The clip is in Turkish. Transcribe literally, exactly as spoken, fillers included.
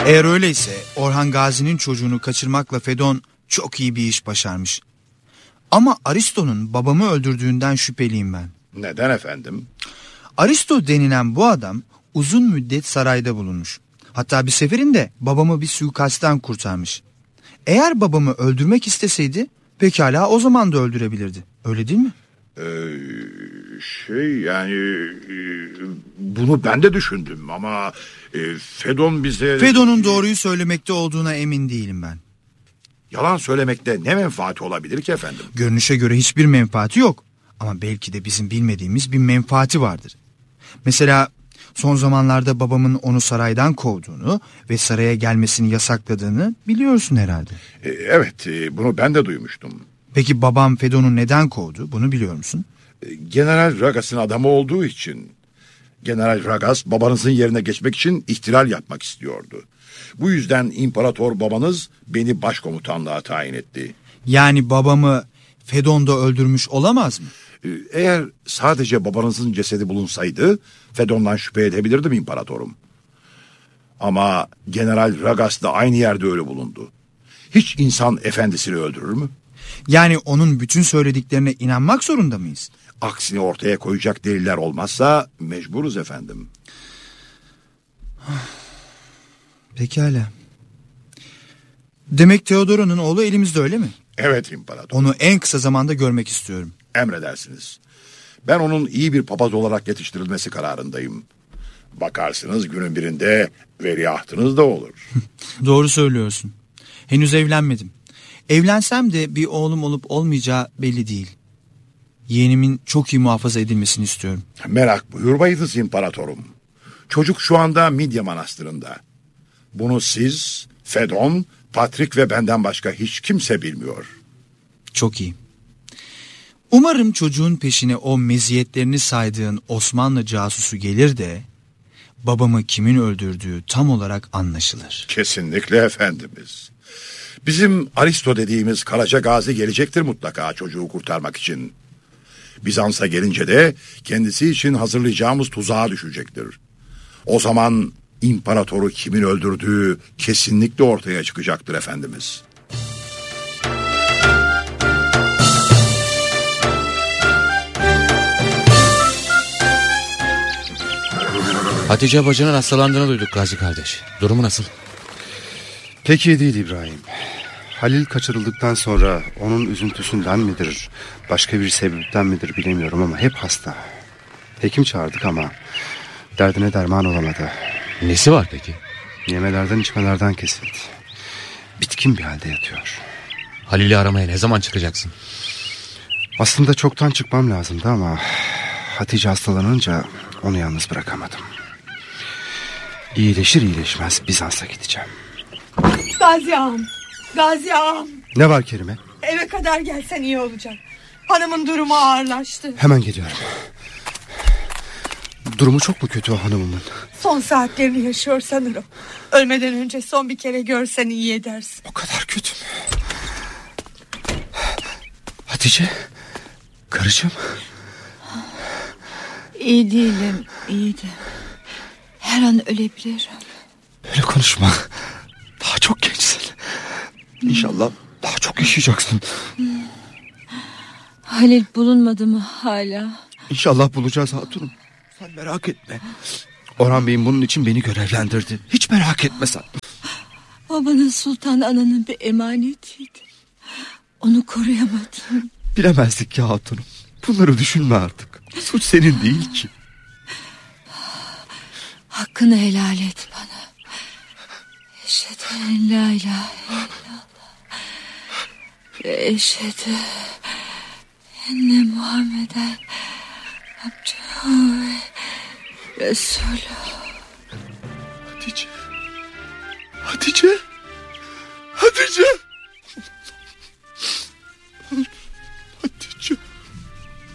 Eğer öyleyse Orhan Gazi'nin çocuğunu kaçırmakla Fedon çok iyi bir iş başarmış. Ama Aristo'nun babamı öldürdüğünden şüpheliyim ben. Neden efendim? Aristo denilen bu adam uzun müddet sarayda bulunmuş. Hatta bir seferinde babamı bir suikastten kurtarmış. Eğer babamı öldürmek isteseydi pekala o zaman da öldürebilirdi. Öyle değil mi? Ee, şey yani e, bunu ben de düşündüm ama e, Fedon bize... Fedon'un doğruyu söylemekte olduğuna emin değilim ben. Yalan söylemekte ne menfaati olabilir ki efendim? Görünüşe göre hiçbir menfaati yok. Ama belki de bizim bilmediğimiz bir menfaati vardır. Mesela son zamanlarda babamın onu saraydan kovduğunu ve saraya gelmesini yasakladığını biliyorsun herhalde. E, evet e, bunu ben de duymuştum. Peki babam Fedon'u neden kovdu, bunu biliyor musun? E, General Ragas'ın adamı olduğu için. General Ragas babanızın yerine geçmek için ihtilal yapmak istiyordu. Bu yüzden imparator babanız beni başkomutanlığa tayin etti. Yani babamı Fedon da öldürmüş olamaz mı? Eğer sadece babanızın cesedi bulunsaydı Fedon'dan şüphe edebilirdim imparatorum. Ama General Ragas da aynı yerde öyle bulundu. Hiç insan efendisini öldürür mü? Yani onun bütün söylediklerine inanmak zorunda mıyız? Aksini ortaya koyacak deliller olmazsa mecburuz efendim. Pekala. Demek Theodora'nın oğlu elimizde, öyle mi? Evet imparator. Onu en kısa zamanda görmek istiyorum. Emredersiniz. Ben onun iyi bir papaz olarak yetiştirilmesi kararındayım. Bakarsınız günün birinde veliahtınız da olur. Doğru söylüyorsun. Henüz evlenmedim. Evlensem de bir oğlum olup olmayacağı belli değil. Yeğenimin çok iyi muhafaza edilmesini istiyorum. Merak buyurmayınız imparatorum. Çocuk şu anda Midya Manastırı'nda. Bunu siz, Fedon, Patrik ve benden başka hiç kimse bilmiyor. Çok iyi. Umarım çocuğun peşine o meziyetlerini saydığın Osmanlı casusu gelir de babamı kimin öldürdüğü tam olarak anlaşılır. Kesinlikle efendimiz. Bizim Aristo dediğimiz Karaca Gazi gelecektir mutlaka çocuğu kurtarmak için. Bizans'a gelince de kendisi için hazırlayacağımız tuzağa düşecektir. O zaman imparatoru kimin öldürdüğü kesinlikle ortaya çıkacaktır efendimiz. Hatice bacının hastalandığını duyduk Gazi kardeş. Durumu nasıl? Pek iyi değil İbrahim. Halil kaçırıldıktan sonra onun üzüntüsünden midir, başka bir sebepten midir bilemiyorum ama hep hasta. Hekim çağırdık ama derdine derman olamadı. Nesi var peki? Yemelerden içmelerden kesildi. Bitkin bir halde yatıyor. Halil'i aramaya ne zaman çıkacaksın? Aslında çoktan çıkmam lazımdı ama Hatice hastalanınca onu yalnız bırakamadım. İyileşir iyileşmez Bizans'a gideceğim. Gazi ağam, Gazi ağam. Ne var Kerime? Eve kadar gelsen iyi olacak. Hanımın durumu ağırlaştı. Hemen geliyorum. Durumu çok mu kötü o hanımımın? Son saatlerini yaşıyor sanırım. Ölmeden önce son bir kere görsen iyi edersin. O kadar kötü mü? Hatice, karıcığım. İyi değilim, iyiydim. Her an ölebilirim. Böyle konuşma. Daha çok gençsin. İnşallah daha çok yaşayacaksın. Halil bulunmadı mı hala? İnşallah bulacağız hatunum. Sen merak etme. Orhan Bey'im bunun için beni görevlendirdi. Hiç merak etme sen. O bana Sultan Ana'nın bir emanetiydi. Onu koruyamadım. Bilemezdik ki hatunum. Bunları düşünme artık. Suç senin değil ki. Hakkını helal et bana. Eşhedü en la ilahe illallah. Ve eşhedü enne Muhammeden abdühü ve Resulü. Hatice. Hatice. Hatice.